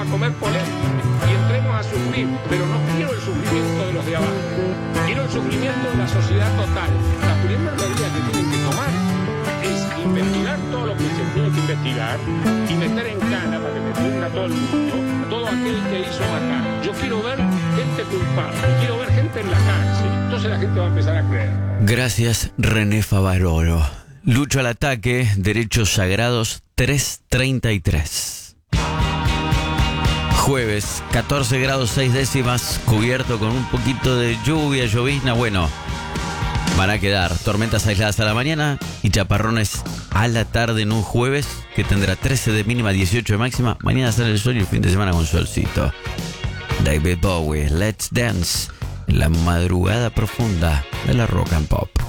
a comer polenta y entremos a sufrir, pero no quiero el sufrimiento de los de abajo, quiero el sufrimiento de la sociedad total. La primera medida que tienen que tomar es investigar todo lo que se tiene que investigar y meter en cana para que me prenda todo el mundo, todo aquel que hizo matar. Yo quiero ver gente culpable, quiero ver gente en la cárcel, entonces la gente va a empezar a creer. Gracias, René Favaloro. Lucho al ataque, Derechos Sagrados 333. Jueves, 14 grados 6 décimas, cubierto con un poquito de lluvia, llovizna. Bueno, van a quedar tormentas aisladas a la mañana y chaparrones a la tarde en un jueves que tendrá 13 de mínima, 18 de máxima. Mañana sale el sol y el fin de semana con solcito. David Bowie, Let's Dance, la madrugada profunda de la rock and pop.